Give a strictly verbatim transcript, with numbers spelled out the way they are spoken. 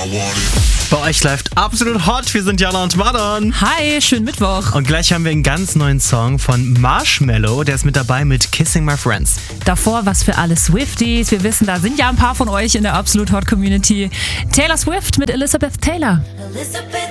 Bei euch läuft absolut hot. Wir sind Jana und Madon. Hi, schönen Mittwoch. Und gleich haben wir einen ganz neuen Song von Marshmello. Der ist mit dabei mit Kissing My Friends. Davor was für alle Swifties. Wir wissen, da sind ja ein paar von euch in der Absolut Hot Community. Taylor Swift mit Elizabeth Taylor. Elizabeth